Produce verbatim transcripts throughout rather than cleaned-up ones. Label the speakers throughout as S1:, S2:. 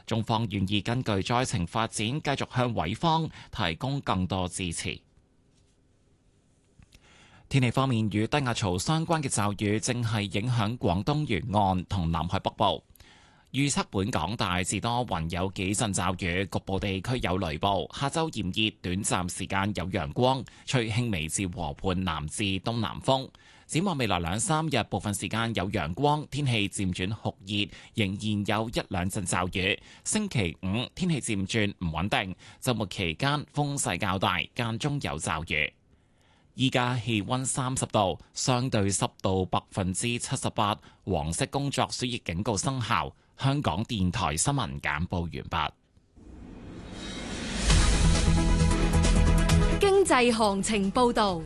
S1: 中方願意根據災情發展，繼續向委方提供更多支持。天氣方面，與低壓槽相關嘅驟雨正係影響廣東沿岸同南海北部。預測本港大致多雲，有幾陣驟雨，局部地區有雷暴。下週炎熱，短暫時間有陽光，吹輕微至和緩南至東南風。展望未來兩三日，部分時間有陽光，天氣漸轉酷熱，仍然有一兩陣驟雨。星期五天氣漸轉唔穩定，週末期間風勢較大，間中有驟雨。依家氣溫三十度，相對濕度百分之七十八，黃色工作暑熱警告生效。香港電台新聞簡報完畢。
S2: 經濟行情報道。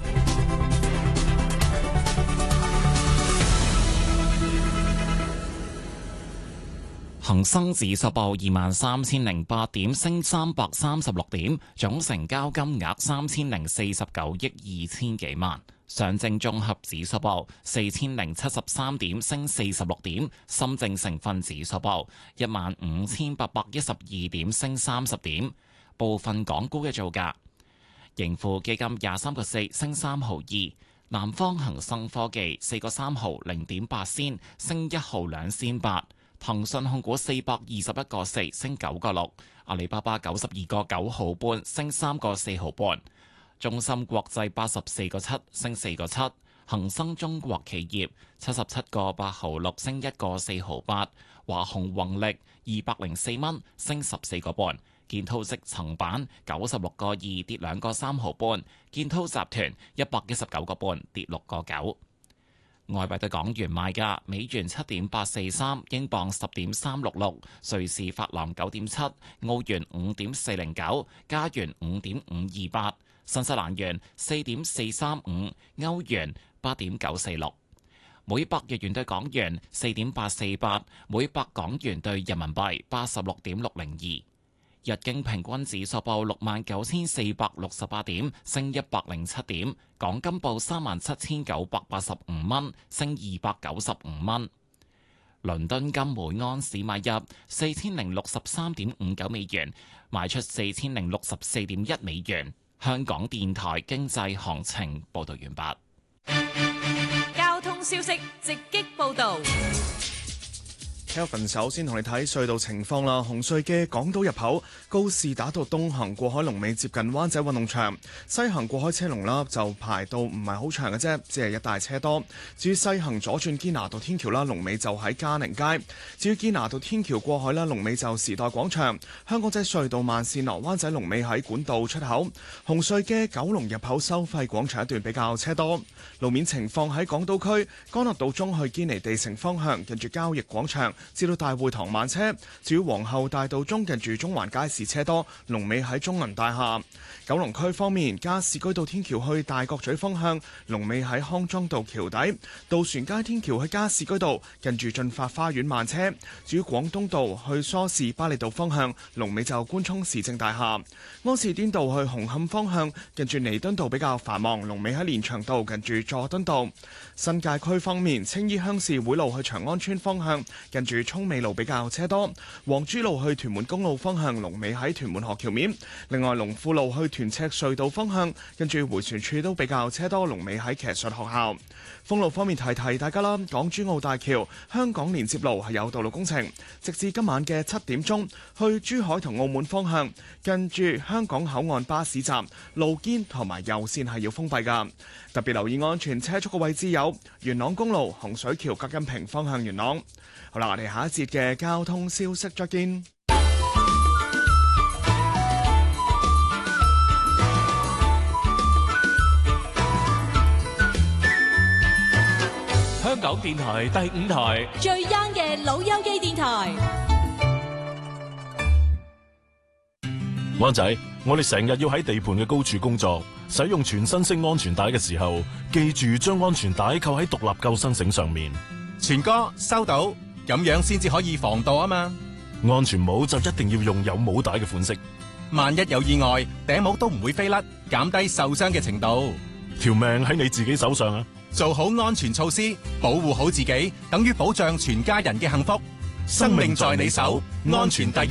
S1: 恒生指數報二萬三千零八點，升三百三十六點，總成交金額三千零四十九億二千幾萬。上證綜合指數報四千零七十三點，升四十六點。深證成分指數報一萬五千八百一十二點，升三十點。部分港股嘅造價：盈富基金廿三個四，升三毫二；南方恒生科技四個三毫零點八仙，升一毫兩仙八。騰訊控股四百二十一個四，升九個六；阿里巴巴九十二個九毫半，升三個四毫半；中芯國際八十四個七，升四個七；恒生中國企業七十七個八毫六，升一個四毫八；華虹宏力二百零四蚊，升十四個半；建滔積層板九十六個二，跌兩個三毫半；建滔集團一百一十九個半，跌六個九。外幣對港元賣價：美元七點八四三，英鎊十點三六六，瑞士法郎九點七，澳元五點四零九，加元五點五二八，新西蘭元四點四三五，歐元八點九四六，每百日元對港元四點八四八，每百港元對人民幣八十六點六零二。日經平均指數報六萬九千四百六十八點，升一百零七點。港金報三萬七千九百八十五蚊，升二百九十五蚊。倫敦金每盎司買入四千零六十三點五九美元，賣出四千零六十四點一美元。香港電台經濟行情報道完畢。
S2: 交通消息直擊報道。
S3: Kelvin 首先同你睇隧道情況啦。紅隧嘅港島入口告士打道東行過海龍尾接近灣仔運動場，西行過海車龍啦就排到唔係好長嘅啫，只係一大車多。至於西行左轉堅拿道天橋啦，龍尾就喺嘉寧街。至於堅拿道天橋過海啦，龍尾就時代廣場。香港仔隧道慢線落灣仔龍尾喺管道出口。紅隧嘅九龍入口收費廣場一段比較車多。路面情況喺港島區干諾道中去堅尼地城方向，近住交易廣場至到大會堂慢車。至於皇后大道中近住中環街市車多，龍尾喺中銀大廈。九龍區方面，加士居道天橋去大角咀方向，龍尾喺康莊道橋底。渡船街天橋去加士居道近住駿發花園慢車。至於廣東道去梳士巴利道方向，龍尾就官涌市政大廈。柯士甸道去紅磡方向，近住彌敦道比較繁忙，龍尾喺連翔道近住佐敦道。新界區方面，青衣鄉事會路去長安村方向，近住涌美路比較車多。黃珠路去屯門公路方向，龍尾喺屯門河橋面。另外，龍富路去屯赤隧道方向，跟住迴旋處都比較車多，龍尾喺騎術學校。封路方面提提大家啦，港珠澳大橋香港連接路係有道路工程，直至今晚嘅七點鐘，去珠海同澳門方向，近住香港口岸巴士站路肩同埋右線係要封閉㗎。特別留意安全車速嘅位置有元朗公路洪水橋隔音屏方向元朗。好啦，我哋下一節嘅交通消息再見。
S4: 香港電台第五台
S2: 最 young 嘅老友記電台。
S4: 灣仔，我哋成日要喺地盤嘅高處工作，使用全身式安全帶嘅時候，記住將安全帶扣喺獨立救生繩上面。
S5: 全哥收到，咁樣先至可以防墮啊嘛。
S4: 安全帽就一定要用有帽帶嘅款式，
S5: 萬一有意外，頂帽都唔會飛甩，減低受傷嘅程度。
S4: 條命喺你自己手上啊！
S5: 做好安全措施，保護好自己，等於保障全家人嘅幸福。生命在你手，安全第一。